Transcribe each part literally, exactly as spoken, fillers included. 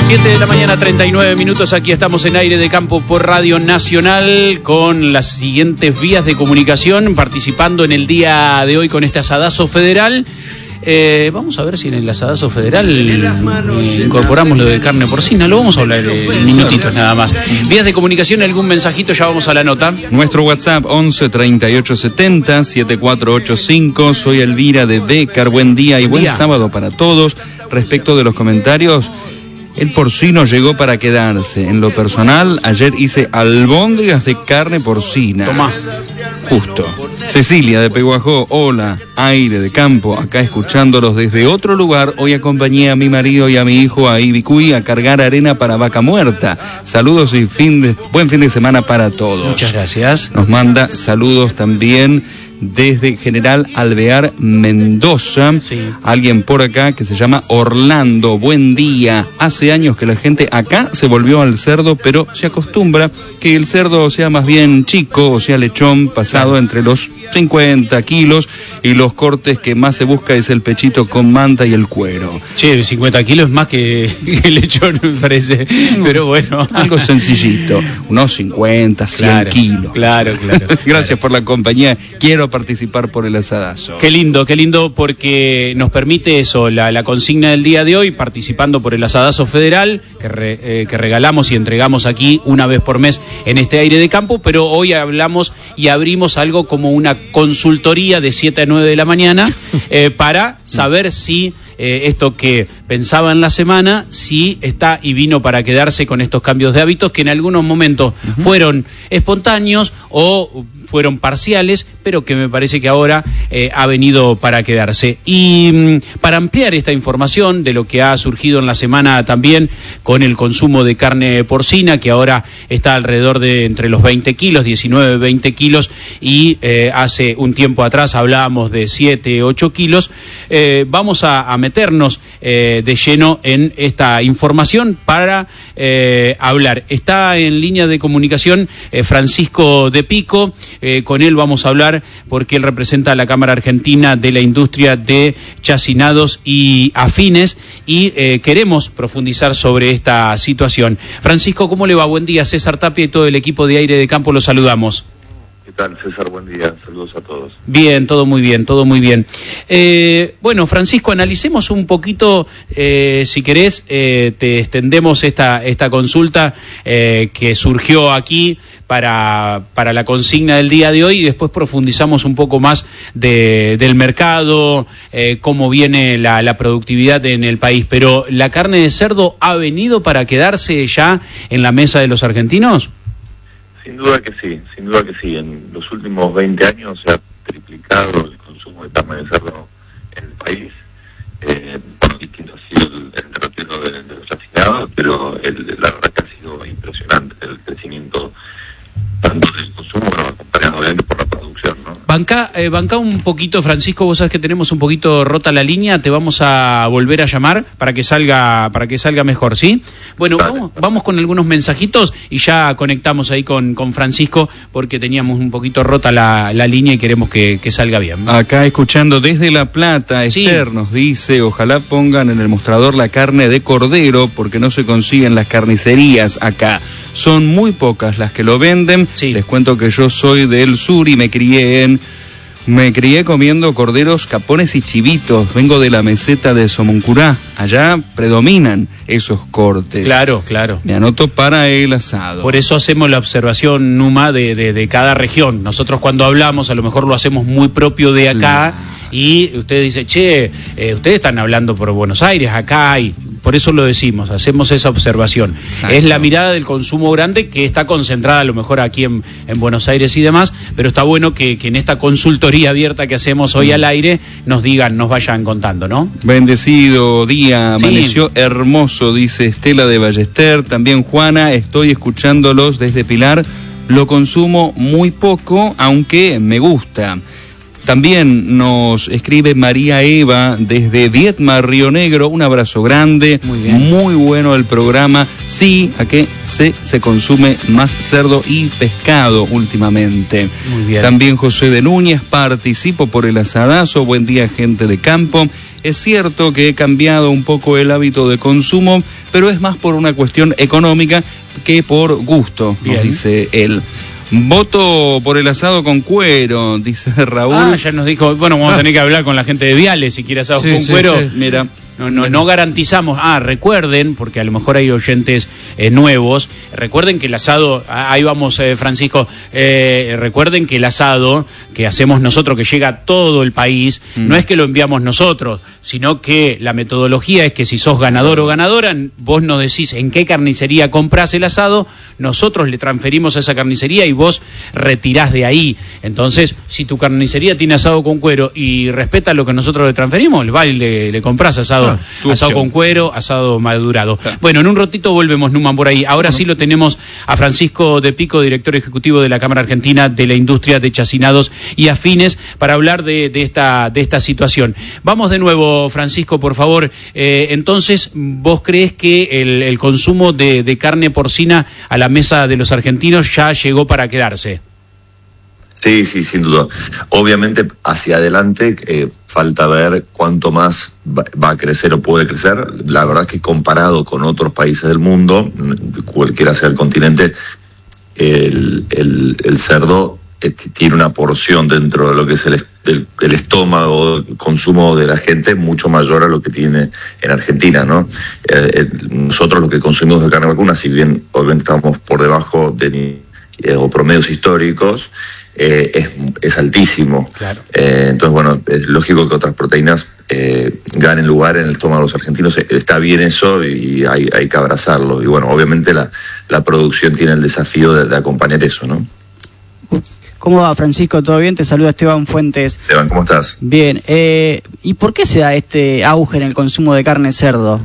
siete de la mañana, treinta y nueve minutos. Aquí estamos en Aire de Campo por Radio Nacional con las siguientes vías de comunicación, participando en el día de hoy con este asadazo federal. Eh, vamos a ver si en el asadazo federal eh, incorporamos lo de carne porcina. Lo vamos a hablar en minutitos nada más. Vías de comunicación, algún mensajito, ya vamos a la nota. Nuestro WhatsApp once treinta y ocho setenta setenta y cuatro ochenta y cinco. Soy Elvira de Bécar. Buen día y buen día. Sábado para todos. Respecto de los comentarios, el porcino llegó para quedarse. En lo personal, ayer hice albóndigas de carne porcina. Tomá. Justo. Cecilia de Peguajó, hola, Aire de Campo, acá escuchándolos desde otro lugar. Hoy acompañé a mi marido y a mi hijo a Ibicuy a cargar arena para Vaca Muerta. Saludos y fin de, buen fin de semana para todos. Muchas gracias. Nos manda saludos también desde General Alvear, Mendoza. Sí. Alguien por acá que se llama Orlando. Buen día. Hace años que la gente acá se volvió al cerdo, pero se acostumbra que el cerdo sea más bien chico, o sea lechón, pasado claro. entre los cincuenta kilos, y los cortes que más se busca es el pechito con manta y el cuero. Che, cincuenta kilos es más que, que lechón, me parece, pero bueno. Algo sencillito, unos cincuenta, cien claro, kilos. Claro, claro. Gracias claro. por la compañía. Quiero participar por el asadazo. Qué lindo, qué lindo, porque nos permite eso, la, la consigna del día de hoy, participando por el asadazo federal, que, re, eh, que regalamos y entregamos aquí una vez por mes en este Aire de Campo, pero hoy hablamos y abrimos algo como una consultoría de siete a nueve de la mañana eh, para saber si eh, esto que pensaba en la semana, si está y vino para quedarse con estos cambios de hábitos que en algunos momentos uh-huh. fueron espontáneos o fueron parciales, pero que me parece que ahora eh, ha venido para quedarse. Y mmm, para ampliar esta información de lo que ha surgido en la semana también con el consumo de carne porcina, que ahora está alrededor de entre los veinte kilos, diecinueve, veinte kilos, y eh, hace un tiempo atrás hablábamos de siete, ocho kilos, eh, vamos a, a meternos eh, de lleno en esta información para eh, hablar. Está en línea de comunicación eh, Francisco de Pico. Eh, con él vamos a hablar porque él representa a la Cámara Argentina de la Industria de Chacinados y Afines y eh, queremos profundizar sobre esta situación. Francisco, ¿cómo le va? Buen día. César Tapia y todo el equipo de Aire de Campo los saludamos. ¿Qué tal, César? Buen día. Saludos a todos. Bien, todo muy bien, todo muy bien. Eh, bueno, Francisco, analicemos un poquito, eh, si querés, eh, te extendemos esta, esta consulta eh, que surgió aquí para, para la consigna del día de hoy y después profundizamos un poco más de, del mercado, eh, cómo viene la, la productividad en el país. Pero, ¿la carne de cerdo ha venido para quedarse ya en la mesa de los argentinos? Sin duda que sí, sin duda que sí. En los últimos veinte años se ha triplicado el consumo de carne de cerdo en el país. Eh, por distinto ha sido el, el derrotero de, de los chacinados, pero el, la verdad que ha sido impresionante el crecimiento tanto del consumo, bueno, acompañado obviamente por la producción, ¿no? Banca, eh, banca un poquito, Francisco, vos sabés que tenemos un poquito rota la línea, te vamos a volver a llamar para que salga, para que salga mejor, ¿sí? Bueno, vamos, vamos con algunos mensajitos y ya conectamos ahí con, con Francisco porque teníamos un poquito rota la, la línea y queremos que, que salga bien. Acá escuchando desde La Plata, Esther sí. nos dice, ojalá pongan en el mostrador la carne de cordero porque no se consigue en las carnicerías acá. Son muy pocas las que lo venden. Sí. Les cuento que yo soy del sur y me crié en... Me crié comiendo corderos, capones y chivitos. Vengo de la meseta de Somoncurá. Allá predominan esos cortes. Claro, claro. Me anoto para el asado. Por eso hacemos la observación, Numa, de, de, de cada región. Nosotros cuando hablamos, a lo mejor lo hacemos muy propio de acá. Claro. Y usted dice, che, eh, ustedes están hablando por Buenos Aires, acá hay... Por eso lo decimos, hacemos esa observación. Exacto. Es la mirada del consumo grande que está concentrada a lo mejor aquí en, en Buenos Aires y demás, pero está bueno que, que en esta consultoría abierta que hacemos hoy mm. al aire nos digan, nos vayan contando, ¿no? Bendecido día, amaneció sí. hermoso, dice Estela de Ballester. También Juana, estoy escuchándolos desde Pilar. Lo consumo muy poco, aunque me gusta. También nos escribe María Eva desde Viedma, Río Negro. Un abrazo grande. Muy bien. Muy bueno el programa. Sí, a que se, se consume más cerdo y pescado últimamente. Muy bien. También José de Núñez, participo por el asadazo. Buen día, gente de campo. Es cierto que he cambiado un poco el hábito de consumo, pero es más por una cuestión económica que por gusto, Bien. nos dice él. Voto por el asado con cuero, dice Raúl. Ah, ya nos dijo, bueno, vamos ah. a tener que hablar con la gente de Viales si quiere asado sí, con sí, cuero. Sí. Mira. No, no, no garantizamos. Ah, recuerden, porque a lo mejor hay oyentes eh, nuevos, recuerden que el asado, ahí vamos eh, Francisco, eh, recuerden que el asado que hacemos nosotros, que llega a todo el país, mm. no es que lo enviamos nosotros, sino que la metodología es que si sos ganador o ganadora, vos nos decís en qué carnicería comprás el asado, nosotros le transferimos a esa carnicería y vos retirás de ahí. Entonces, si tu carnicería tiene asado con cuero y respeta lo que nosotros le transferimos, va y le, le comprás asado. Ah, asado con cuero, asado madurado. Ah. Bueno, en un ratito volvemos, Numan, por ahí. Ahora uh-huh. sí lo tenemos a Francisco de Pico, director ejecutivo de la Cámara Argentina de la Industria de Chacinados y Afines, para hablar de, de, esta, de esta situación. Vamos de nuevo, Francisco, por favor. Eh, entonces, ¿vos crees que el, el consumo de, de carne porcina a la mesa de los argentinos ya llegó para quedarse? Sí, sí, sin duda. Obviamente, hacia adelante, eh, falta ver cuánto más va, va a crecer o puede crecer. La verdad es que comparado con otros países del mundo, cualquiera sea el continente, el, el, el cerdo eh, tiene una porción dentro de lo que es el, el, el estómago, el consumo de la gente, mucho mayor a lo que tiene en Argentina, ¿no? Eh, eh, nosotros lo que consumimos de carne vacuna, si bien obviamente estamos por debajo de eh, o promedios históricos, Eh, es, es altísimo. Claro. Eh, entonces, bueno, es lógico que otras proteínas eh, ganen lugar en el estómago de los argentinos. Está bien eso y hay, hay que abrazarlo. Y bueno, obviamente la, la producción tiene el desafío de, de acompañar eso, ¿no? ¿Cómo va, Francisco? ¿Todo bien? Te saluda Esteban Fuentes. Esteban, ¿cómo estás? Bien. Eh, ¿Y por qué se da este auge en el consumo de carne de cerdo?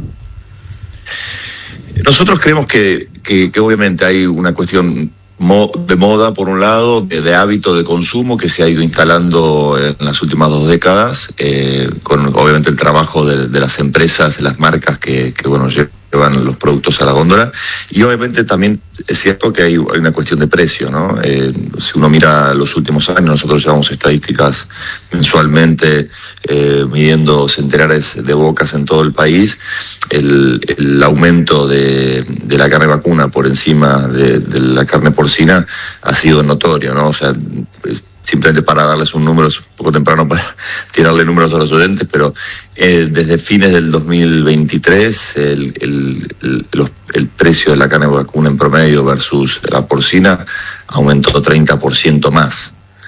Nosotros creemos que, que, que obviamente hay una cuestión de moda, por un lado, de, de hábito de consumo que se ha ido instalando en las últimas dos décadas, eh, con obviamente el trabajo de, de las empresas, de las marcas que, que bueno, llevan los productos a la góndola, y obviamente también es cierto que hay, hay una cuestión de precio, ¿no? Eh, si uno mira los últimos años, nosotros llevamos estadísticas mensualmente eh, midiendo centenares de bocas en todo el país, el, el aumento de, de la carne vacuna por encima de, de la carne porcina ha sido notorio, ¿no? O sea, es, simplemente para darles un número, es un poco temprano para tirarle números a los oyentes, pero eh, desde fines del dos mil veintitrés el, el, el, los, el precio de la carne vacuna en promedio versus la porcina aumentó treinta por ciento más.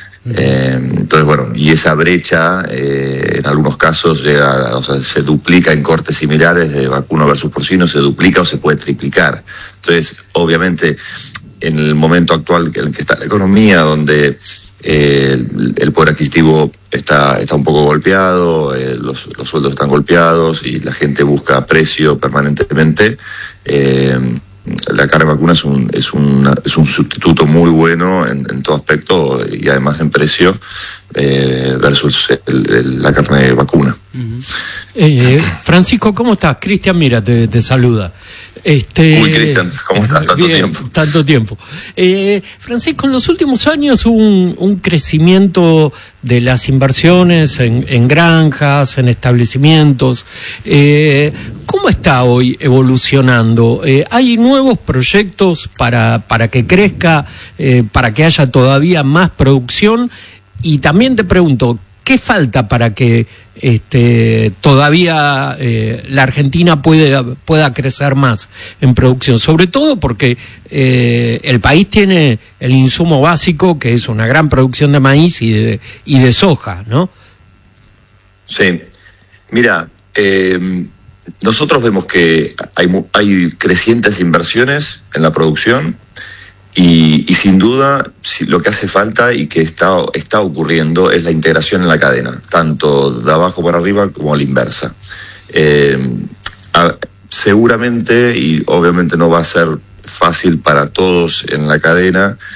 Eh, entonces, bueno, y esa brecha eh, en algunos casos llega, o sea, se duplica en cortes similares de vacuno versus porcino, se duplica o se puede triplicar. Entonces, obviamente, en el momento actual en el que está la economía, donde eh, el, el poder adquisitivo está, está un poco golpeado, eh, los, los sueldos están golpeados y la gente busca precio permanentemente, eh, la carne vacuna es un, es un, es un sustituto muy bueno en, en todo aspecto y además en precio eh, versus el, el, la carne vacuna. Uh-huh. eh, Francisco, ¿cómo estás? Cristian, mira, te, te saluda. Este, Uy, Cristian, ¿cómo estás? Tanto bien, tiempo. Tanto tiempo. Eh, Francisco, en los últimos años hubo un, un crecimiento de las inversiones en, en granjas, en establecimientos. Eh, ¿Cómo está hoy evolucionando? Eh, ¿Hay nuevos proyectos para, para que crezca, eh, para que haya todavía más producción? Y también te pregunto, ¿qué falta para que este, todavía eh, la Argentina puede, pueda crecer más en producción? Sobre todo porque eh, el país tiene el insumo básico, que es una gran producción de maíz y de, y de soja, ¿no? Sí. Mira, eh, nosotros vemos que hay, hay crecientes inversiones en la producción. Y, y sin duda lo que hace falta y que está, está ocurriendo es la integración en la cadena, tanto de abajo para arriba como a la inversa. Eh, a, seguramente, y obviamente no va a ser fácil para todos en la cadena,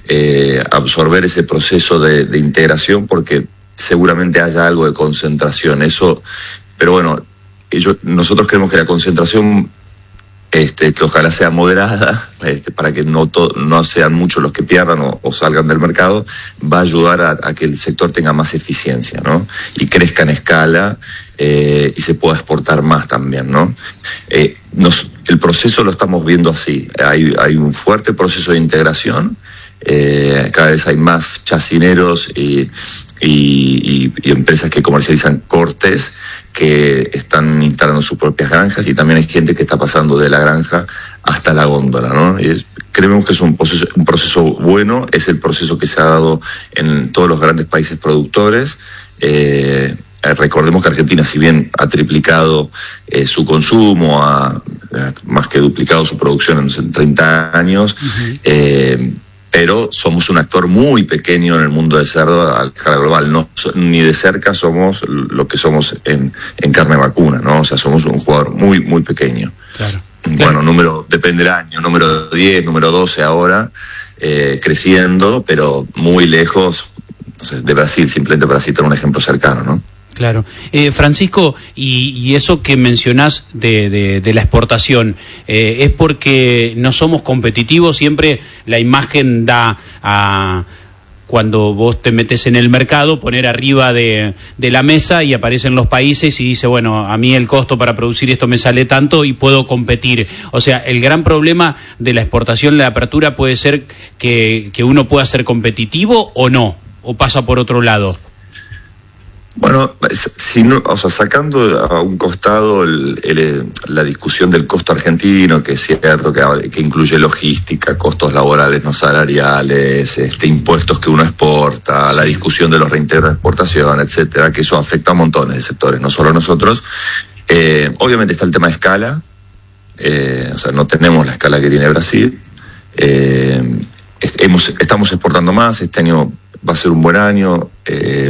eh, absorber ese proceso de, de integración, porque seguramente haya algo de concentración. Eso, pero bueno, ellos, nosotros creemos que la concentración, este, que ojalá sea moderada, este, para que no, to, no sean muchos los que pierdan o, o salgan del mercado, va a ayudar a, a que el sector tenga más eficiencia, ¿no? Y crezca en escala, eh, y se pueda exportar más también, ¿no? Eh, nos, el proceso lo estamos viendo así. Hay, hay un fuerte proceso de integración. Eh, cada vez hay más chacineros y, y, y, y empresas que comercializan cortes que están instalando sus propias granjas, y también hay gente que está pasando de la granja hasta la góndola, ¿no? Y es, creemos que es un proceso, un proceso bueno, es el proceso que se ha dado en todos los grandes países productores. Eh, recordemos que Argentina, si bien ha triplicado eh, su consumo, ha, ha más que duplicado su producción en treinta años, uh-huh. eh, pero somos un actor muy pequeño en el mundo de cerdo a escala global. No, ni de cerca somos lo que somos en, en carne vacuna, ¿no? O sea, somos un jugador muy, muy pequeño. Claro. Bueno, claro. número, depende del año, número diez, número doce ahora, eh, creciendo, pero muy lejos, no sé, de Brasil, simplemente para citar un ejemplo cercano, ¿no? Claro. Eh, Francisco, y, y eso que mencionás de, de, de la exportación, eh, ¿es porque no somos competitivos? Siempre la imagen da a, cuando vos te metes en el mercado, poner arriba de, de la mesa y aparecen los países y dice, bueno, a mí el costo para producir esto me sale tanto y puedo competir. O sea, el gran problema de la exportación, la apertura, puede ser que, que uno pueda ser competitivo o no, o pasa por otro lado. Bueno, si no, o sea, sacando a un costado el, el, la discusión del costo argentino, que es cierto que, que incluye logística, costos laborales no salariales, este, impuestos que uno exporta, sí. La discusión de los reintegros de exportación, etcétera, que eso afecta a montones de sectores, no solo a nosotros. Eh, obviamente está el tema de escala, eh, o sea, no tenemos la escala que tiene Brasil. Eh, est- hemos, estamos exportando más, este año va a ser un buen año. Eh,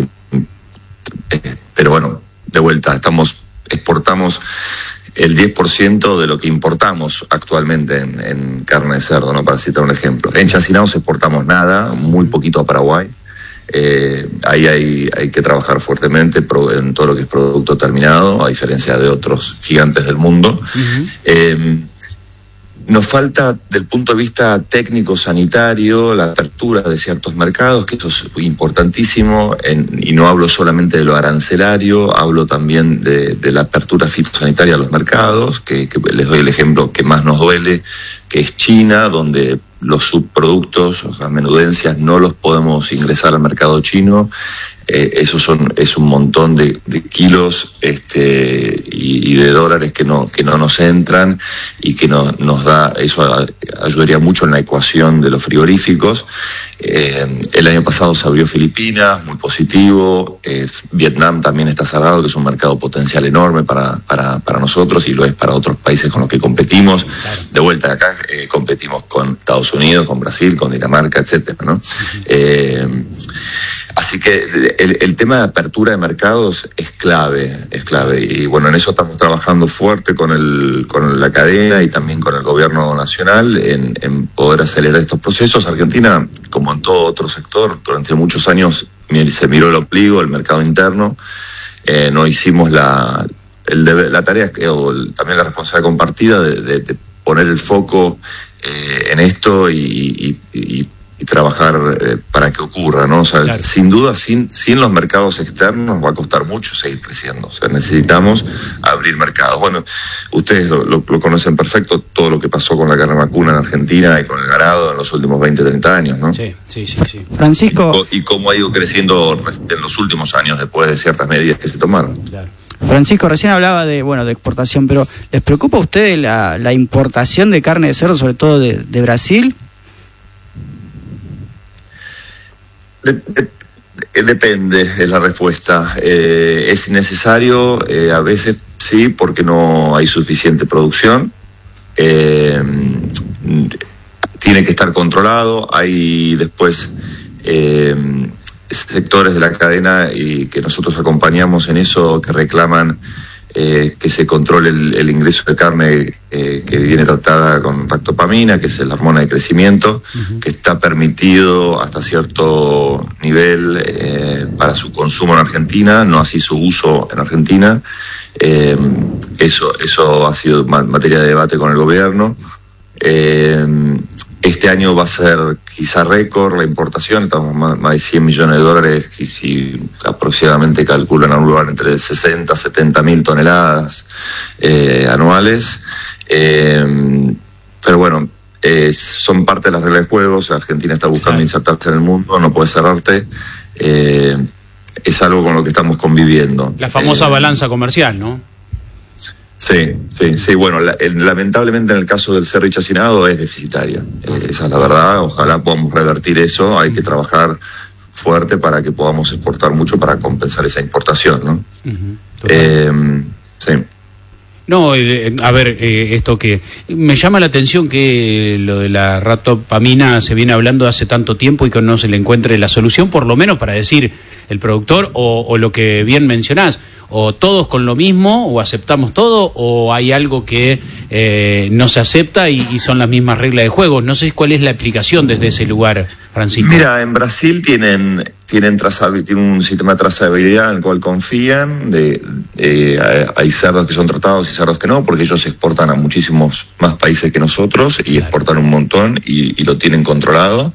pero bueno, de vuelta, estamos exportamos el diez por ciento de lo que importamos actualmente en, en carne de cerdo, ¿no? Para citar un ejemplo. En chacinados exportamos nada, muy poquito a Paraguay. Eh, ahí hay, hay que trabajar fuertemente en todo lo que es producto terminado, a diferencia de otros gigantes del mundo. Uh-huh. Eh, Nos falta, del punto de vista técnico-sanitario, la apertura de ciertos mercados, que eso es importantísimo, en, y no hablo solamente de lo arancelario, hablo también de, de la apertura fitosanitaria a los mercados, que, que les doy el ejemplo que más nos duele, que es China, donde los subproductos, o sea, menudencias, no los podemos ingresar al mercado chino. Eh, eso son, es un montón de, de kilos este, y, y de dólares que no, que no nos entran y que no, nos da, eso a, ayudaría mucho en la ecuación de los frigoríficos. Eh, el año pasado se abrió Filipinas, muy positivo. Eh, Vietnam también está cerrado, que es un mercado potencial enorme para, para, para nosotros y lo es para otros países con los que competimos. De vuelta de acá, eh, competimos con Estados Unidos, con Brasil, con Dinamarca, etcétera, ¿no? Eh, así que el, el tema de apertura de mercados es clave, es clave. Y bueno, en eso estamos trabajando fuerte con el, con la cadena y también con el gobierno nacional en, en poder acelerar estos procesos. Argentina, como en todo otro sector, durante muchos años se miró el ombligo, el mercado interno. Eh, no hicimos la, el debe, la tarea o el, también la responsabilidad compartida de, de, de poner el foco eh, en esto y, y, y, y trabajar eh, para que ocurra, ¿no? O sea, claro. Sin duda, sin, sin los mercados externos va a costar mucho seguir creciendo. O sea, necesitamos abrir mercados. Bueno, ustedes lo, lo, lo conocen perfecto, todo lo que pasó con la carne vacuna en Argentina y con el ganado en los últimos veinte, treinta años, ¿no? Sí, sí, sí. sí. Francisco. Y, y cómo ha ido creciendo en los últimos años después de ciertas medidas que se tomaron. Claro. Francisco, recién hablaba de bueno de exportación, pero ¿les preocupa a ustedes la, la importación de carne de cerdo, sobre todo de, de Brasil? De, de, depende, es la respuesta. Eh, es necesario, eh, a veces sí, porque no hay suficiente producción. Eh, tiene que estar controlado. Hay después eh, sectores de la cadena y que nosotros acompañamos en eso, que reclaman eh, que se controle el, el ingreso de carne eh, que viene tratada con ractopamina, que es la hormona de crecimiento, uh-huh. que está permitido hasta cierto nivel eh, para su consumo en Argentina, no así su uso en Argentina. Eh, eso, eso ha sido materia de debate con el gobierno. Eh, este año va a ser quizá récord la importación, estamos más, más de cien millones de dólares, y si aproximadamente calculan a un lugar entre sesenta, setenta mil toneladas eh, anuales. Eh, pero bueno, eh, son parte de las reglas de juego. O sea, Argentina está buscando insertarse en el mundo, no puede cerrarte. Eh, es algo con lo que estamos conviviendo. La famosa eh, balanza comercial, ¿no? Sí, sí, sí. Bueno, la, el, lamentablemente en el caso del cerdo y chacinado es deficitaria. Eh, esa es la verdad. Ojalá podamos revertir eso. Hay que trabajar fuerte para que podamos exportar mucho para compensar esa importación, ¿no? Uh-huh. Eh, sí. No, eh, a ver, eh, esto que me llama la atención que lo de la ractopamina se viene hablando hace tanto tiempo y que no se le encuentre la solución, por lo menos para decir el productor, o, o lo que bien mencionás, o todos con lo mismo, o aceptamos todo, o hay algo que eh, no se acepta y, y son las mismas reglas de juego. No sé cuál es la aplicación desde ese lugar, Francisco. Mira, en Brasil tienen tienen, trazabil- tienen un sistema de trazabilidad en el cual confían. De, eh, hay cerdos que son tratados y cerdos que no, porque ellos exportan a muchísimos más países que nosotros y claro. exportan un montón y, y lo tienen controlado.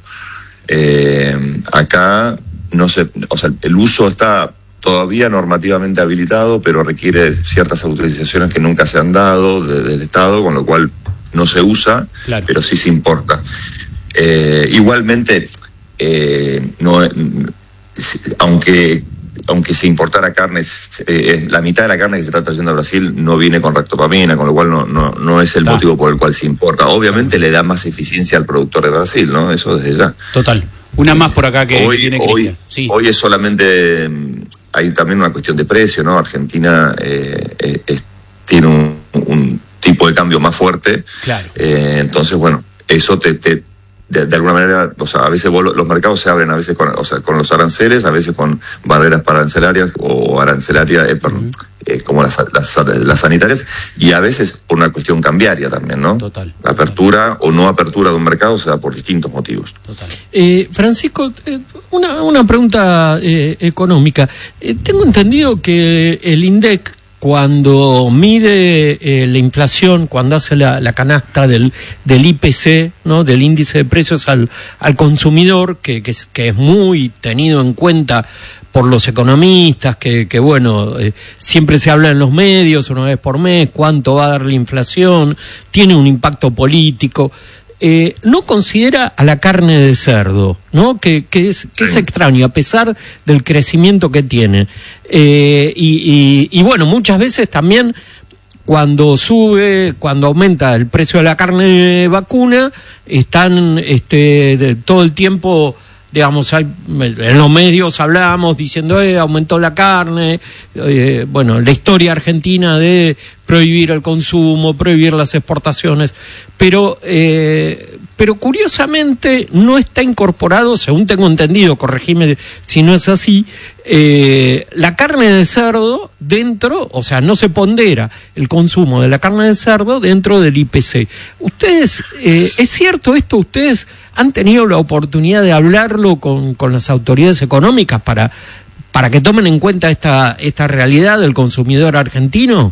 Eh, acá no sé, o sea, el uso está todavía normativamente habilitado, pero requiere ciertas autorizaciones que nunca se han dado de, del Estado, con lo cual no se usa, claro. pero sí se importa. Eh, igualmente, eh, no, aunque aunque se importara carne, eh, la mitad de la carne que se está trayendo a Brasil no viene con ractopamina, con lo cual no no no es el ah. motivo por el cual se importa. Obviamente le da más eficiencia al productor de Brasil, ¿no? Eso desde ya. Total. Una más por acá que hoy, tiene hoy, sí. hoy es solamente, hay también una cuestión de precio, ¿no? Argentina eh, eh, eh, tiene un, un tipo de cambio más fuerte, claro. eh, entonces bueno, eso te, te de, de alguna manera, o sea, a veces vos, los mercados se abren a veces con, o sea, con los aranceles, a veces con barreras para arancelarias o arancelarias, eh, perdón, uh-huh. eh, como las, las, las sanitarias, y a veces por una cuestión cambiaria también, ¿no? Total. La apertura total. o no apertura de un mercado se da por distintos motivos. Total. Eh, Francisco, eh, una, una pregunta eh, económica. Eh, tengo entendido que el INDEC, cuando mide eh, la inflación, cuando hace la, la canasta del, del I P C, ¿no? Del índice de precios al, al consumidor, que, que, es, que es muy tenido en cuenta por los economistas, que, que bueno, eh, siempre se habla en los medios una vez por mes, cuánto va a dar la inflación, tiene un impacto político. Eh, no considera a la carne de cerdo, ¿no? Que, que, es, que es extraño, a pesar del crecimiento que tiene. Eh, y, y, y bueno, muchas veces también cuando sube, cuando aumenta el precio de la carne vacuna, están este, de, todo el tiempo, digamos, hay, en los medios hablamos diciendo, eh, aumentó la carne, eh, bueno, la historia argentina de prohibir el consumo, prohibir las exportaciones, pero eh, pero curiosamente no está incorporado, según tengo entendido, corregime si no es así, eh, la carne de cerdo dentro, o sea, no se pondera el consumo de la carne de cerdo dentro del I P C. Ustedes, eh, ¿es cierto esto? ¿Ustedes han tenido la oportunidad de hablarlo con, con las autoridades económicas para, para que tomen en cuenta esta, esta realidad del consumidor argentino?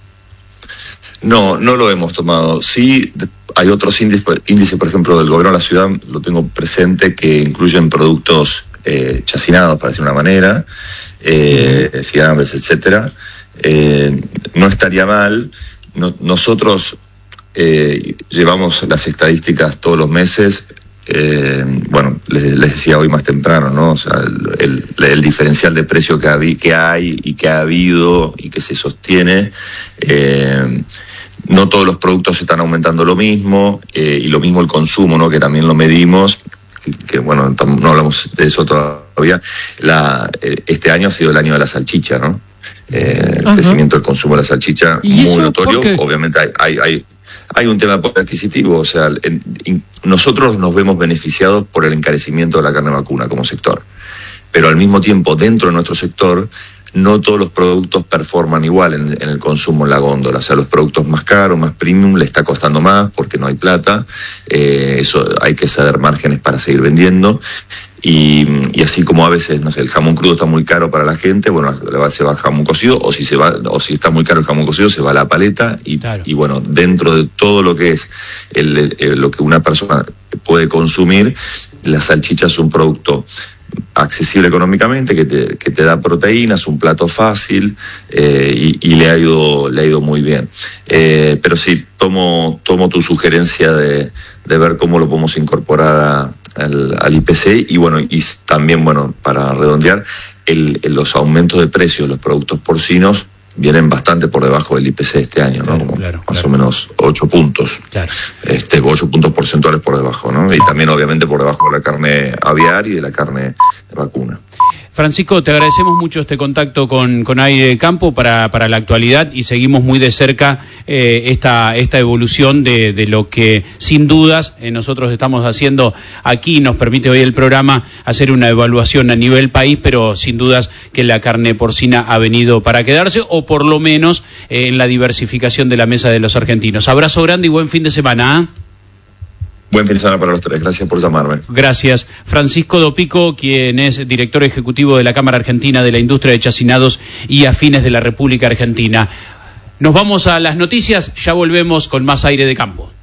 No, no lo hemos tomado. Sí, hay otros índices, índices, por ejemplo, del gobierno de la ciudad, lo tengo presente, que incluyen productos eh, chacinados, para decir una manera, eh, fiambres, etcétera. Eh, no estaría mal. No, nosotros eh, llevamos las estadísticas todos los meses. Eh, bueno, les, les decía hoy más temprano, ¿no? O sea, el, el, el diferencial de precio que, habi, que hay y que ha habido y que se sostiene. Eh, no todos los productos están aumentando lo mismo, eh, y lo mismo el consumo, ¿no? Que también lo medimos, que, que bueno, tam, no hablamos de eso todavía. La, eh, este año ha sido el año de la salchicha, ¿no? Eh, el Ajá. crecimiento del consumo de la salchicha muy notorio. Obviamente hay, hay, hay Hay un tema de poder adquisitivo, o sea, en, en, nosotros nos vemos beneficiados por el encarecimiento de la carne vacuna como sector, pero al mismo tiempo dentro de nuestro sector no todos los productos performan igual en, en el consumo en la góndola. O sea, los productos más caros, más premium, le está costando más porque no hay plata. Eh, eso hay que ceder márgenes para seguir vendiendo. Y, y así como a veces, no sé, el jamón crudo está muy caro para la gente, bueno, se va jamón cocido, o si se va, o si está muy caro el jamón cocido, se va a la paleta, y, claro. y bueno, dentro de todo lo que es el, el, el, lo que una persona puede consumir, la salchicha es un producto accesible económicamente, que te, que te da proteínas, un plato fácil, eh, y, y le ha ido, le ha ido muy bien. Eh, pero sí, tomo, tomo tu sugerencia de, de ver cómo lo podemos incorporar a Al, al I P C, y bueno, y también, bueno, para redondear, el, el, los aumentos de precios de los productos porcinos vienen bastante por debajo del I P C este año, ¿no? Claro, claro, más claro. o menos ocho puntos, claro. este, ocho puntos porcentuales por debajo, ¿no? Y también obviamente por debajo de la carne aviar y de la carne de vacuna. Francisco, te agradecemos mucho este contacto con, con Aire de Campo para, para la actualidad, y seguimos muy de cerca eh, esta, esta evolución de, de lo que sin dudas eh, nosotros estamos haciendo aquí. Nos permite hoy el programa hacer una evaluación a nivel país, pero sin dudas que la carne porcina ha venido para quedarse, o por lo menos eh, en la diversificación de la mesa de los argentinos. Abrazo grande y buen fin de semana. ¿eh? Buen fin de semana para los tres, gracias por llamarme. Gracias. Francisco Dopico, quien es director ejecutivo de la Cámara Argentina de la Industria de Chacinados y Afines de la República Argentina. Nos vamos a las noticias, ya volvemos con más Aire de Campo.